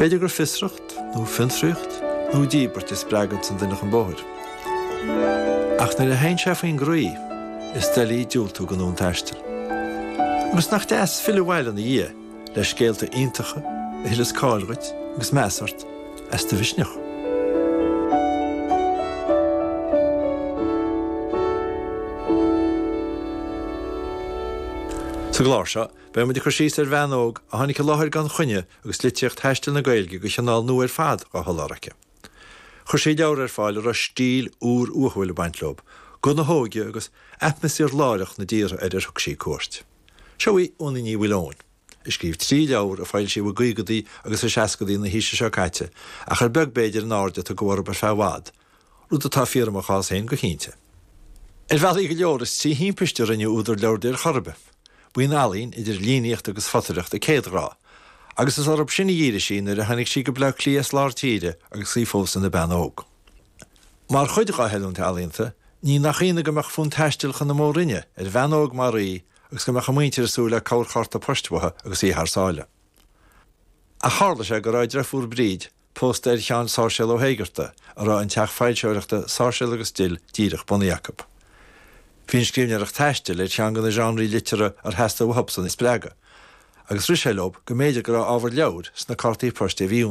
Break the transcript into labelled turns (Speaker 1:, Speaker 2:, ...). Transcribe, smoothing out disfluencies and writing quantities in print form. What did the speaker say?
Speaker 1: Beidir gur fisreacht, nó finfrucht, nó díbert is bragad san duine an bóthir. Ach na a hain sé faoin groí is delí dúltú go nún teistil. Agus nach deas fillhhaile na dhé leis scéalta iontacha, a hilas cáilrit, agus measart, as de visneach. Sa gláir seo, be mu de chusís bheanóg a tháinig go láthir gan chuine agus litteocht teistil na Gaeilge go cheanál nó fad go tholáracha. Chur sé deabhar fáil ar stíl úr uathhuiile baintlób, go na hóige agus atmosfér láireach na díra thug sí cuairt. Seo í óna ní bhfuilón. Is scríomh 3 leabhar a fáil sí bh gaogadí agus a 60 na híise seo caite, a chur beag beidir an áde a go bhar bar feabhád, rud atá fiarm a chás hain go chinnte. Bhealí go leor is tí hímpiste rinne úidir leabhar chorbe. Buin alín idir líníocht agus fotaireacht a céadrá, agus is orb sinna dhéire sin ar a hanig si go bleach lías láirtíide agus sí fós na benóg. Mar chuide gá heúnta alínta, ní nach chéine gomeach fún teistilcha na mórinne ar bhenóg marí agus go meach muintear súla cabharcharta postmhatha agus í thsáile. A hála sé go ráid refúr bríd post ar cheann sáisiil ó héigearta a rá an teach feilseoireachta sáisiil agus still díirech Bonna Jacob. Bhín scríbnearach teistil ar teangan na genre litere ar heasta ó Hobson is brega, agus ris sé lob go méidir go rá ábhar leabhar sna cartaí post a bhíú